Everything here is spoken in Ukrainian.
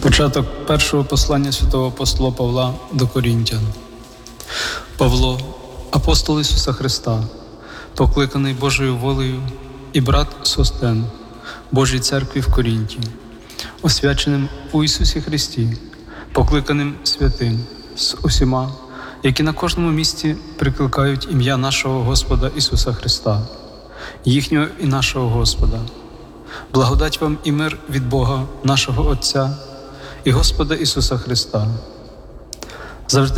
Початок першого послання святого апостола Павла до Корінтян. Павло, апостол Ісуса Христа, покликаний Божою волею, і брат Состен, Божій церкві в Корінті, освяченим у Ісусі Христі, покликаним святим з усіма, які на кожному місці прикликають ім'я нашого Господа Ісуса Христа, їхнього і нашого Господа. Благодать вам і мир від Бога, нашого Отця і Господа Ісуса Христа. Завжди